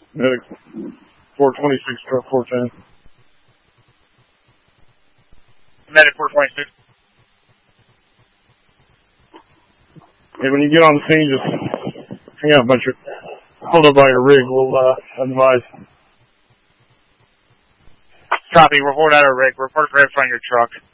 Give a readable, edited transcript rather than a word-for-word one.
Medic 426, truck 410. Medic 426. Hey, when you get on the scene, just hang out a bunch of, hold up by your rig, we'll advise. Copy, we're holding out our rig. Report for in front of your truck.